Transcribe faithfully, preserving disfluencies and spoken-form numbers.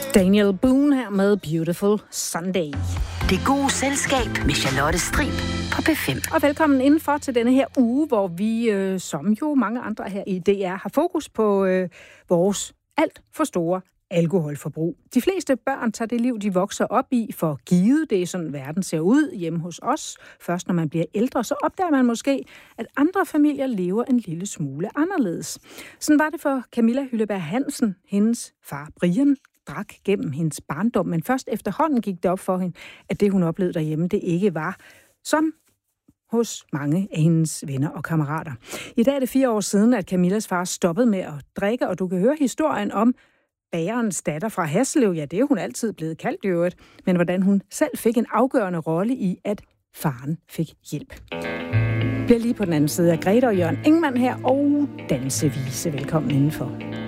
Daniel Boone her med Beautiful Sunday. Det gode selskab med Charlotte Strib på P fem. Og velkommen indenfor til denne her uge, hvor vi, øh, som jo mange andre her i D R, har fokus på øh, vores alt for store alkoholforbrug. De fleste børn tager det liv, de vokser op i, for givet. Det er sådan, verden ser ud hjemme hos os. Først når man bliver ældre, så opdager man måske, at andre familier lever en lille smule anderledes. Sådan var det for Camilla Hylleberg Hansen. Hendes far Brian drak gennem hendes barndom, men først efterhånden gik det op for hende, at det, hun oplevede derhjemme, det ikke var som hos mange af hendes venner og kammerater. I dag er det fire år siden, at Camillas far stoppede med at drikke, og du kan høre historien om bagerens datter fra Haslev. Ja, det er hun altid blevet kaldt i øvrigt, men hvordan hun selv fik en afgørende rolle i, at faren fik hjælp. Bliver lige på den anden side af Grete og Jørgen Ingemann her, og dansevise. Velkommen indenfor.